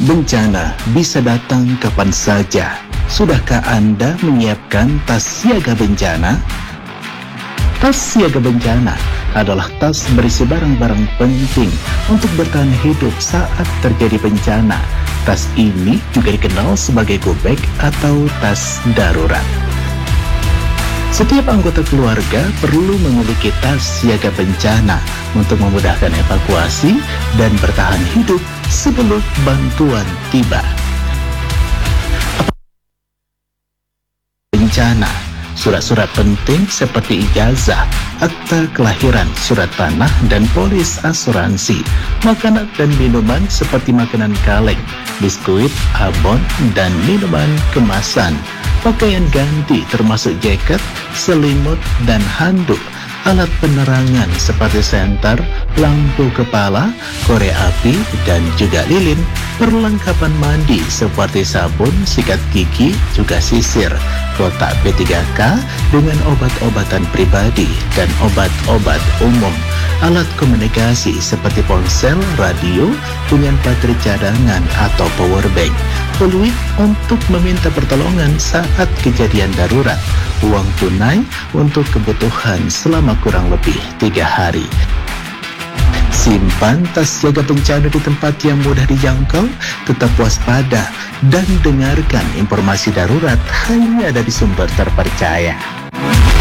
Bencana bisa datang kapan saja. Sudahkah Anda menyiapkan tas siaga bencana? Tas siaga bencana adalah tas berisi barang-barang penting untuk bertahan hidup saat terjadi bencana. Tas ini juga dikenal sebagai go bag atau tas darurat. Setiap anggota keluarga perlu memiliki tas siaga bencana untuk memudahkan evakuasi dan bertahan hidup sebelum bantuan tiba. Bencana, surat-surat penting seperti ijazah, akta kelahiran, surat tanah, dan polis asuransi, makanan dan minuman seperti makanan kaleng, biskuit, abon, dan minuman kemasan, pakaian ganti termasuk jaket, selimut, dan handuk, alat penerangan seperti senter, lampu kepala, korek api, dan juga lilin, perlengkapan mandi seperti sabun, sikat gigi, juga sisir, kotak P3K dengan obat-obatan pribadi dan obat-obat umum, alat komunikasi seperti ponsel, radio dengan baterai cadangan atau power bank, peluit untuk meminta pertolongan saat kejadian darurat, uang tunai untuk kebutuhan selama kurang lebih 3 hari. Simpan tas siaga bencana di tempat yang mudah dijangkau, tetap waspada, dan dengarkan informasi darurat hanya dari sumber terpercaya.